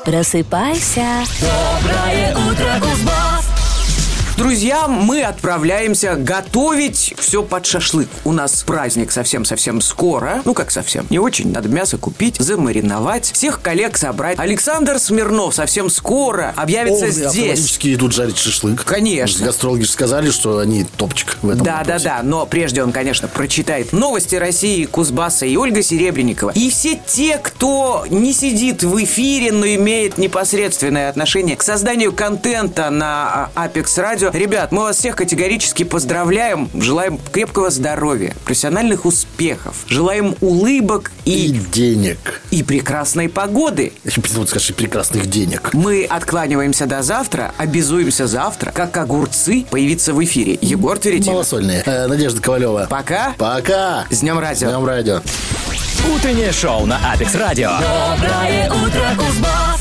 Просыпайся. Доброе утро, Кузбасс! Друзья, мы отправляемся готовить все под шашлык. У нас праздник совсем-совсем скоро. Ну, как совсем? Не очень. Надо мясо купить, замариновать, всех коллег собрать. Александр Смирнов совсем скоро объявится здесь. Автоматически идут жарить шашлык. Конечно. Гастрологи же сказали, что они топчик в этом вопросе. Да. Но прежде он, конечно, прочитает новости России, Кузбасса и Ольга Серебренникова. И все те, кто не сидит в эфире, но имеет непосредственное отношение к созданию контента на Apex Radio. Ребят, мы вас всех категорически поздравляем. Желаем крепкого здоровья, профессиональных успехов. Желаем улыбок И денег. и прекрасной погоды. Вот скажи, прекрасных денег. Мы откланиваемся до завтра, обязуемся завтра, как огурцы, появиться в эфире. Егор Тверетин. Малосольные. Надежда Ковалева. Пока. Пока. С Днем радио. С Днем радио. Утреннее шоу на Apex Radio. Доброе утро, Кузбасс!